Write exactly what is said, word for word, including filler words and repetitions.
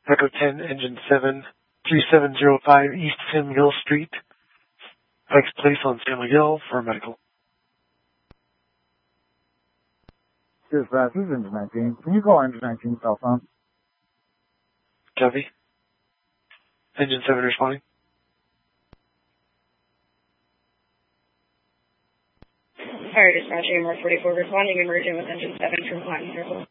Echo ten, Engine seven, three seven zero five East San Miguel Street, Pikes Place on San Miguel for medical. Dispatch, this is Engine nineteen. Can you call Engine nineteen cell phone? Copy. Engine seven responding. Fire dispatch, A M R forty-four responding, emerging with Engine seven from Platinum Circle.